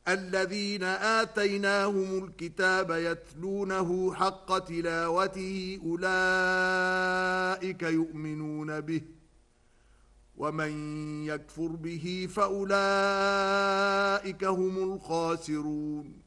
الذين آتيناهم الكتاب يتلونه حق تلاوته أولئك يؤمنون به ومن يكفر به فأولئك هم الخاسرون